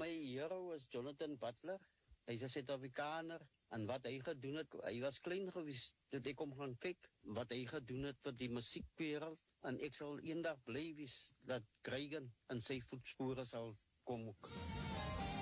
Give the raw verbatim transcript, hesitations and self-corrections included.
my hero is Jonathan Butler. Hy's 'n Suid-Afrikaner. En wat hy gedoen het, hy was klein gewees toe ek kom gaan kyk wat hy gedoen het vir die musiekwereld. En ek sal eendag bly wees dat Kruigen in sy voetspore sal kom ook.